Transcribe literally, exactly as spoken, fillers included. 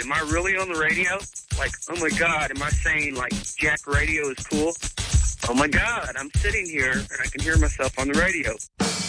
am I really on the radio? Like, oh my God, am I saying, like, Jack Radio is cool? Oh my God, I'm sitting here and I can hear myself on the radio.